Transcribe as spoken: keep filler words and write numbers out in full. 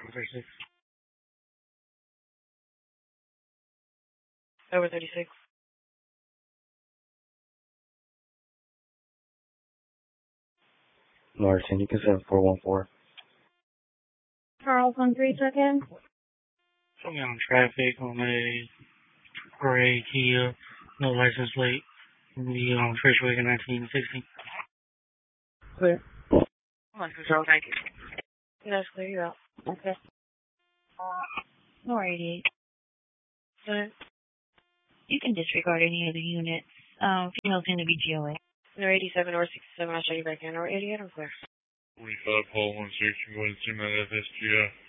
thirty-six. Over thirty-six. Martin, you can send four one four. Charles, on three seconds. Something on traffic on a gray Kia, no license plate, the um, Freightwagon nineteen sixty. Clear. Come on, Charles, thank you. That's clear, you're out. Okay. No eighty-eight. Good. You can disregard any of the units. Um, females seem to be G O A. No eighty-seven or sixty-seven, I'll show you back in. Or eighty-eight or clear. forty-five, Paul one six, you go ahead and send that F S G I.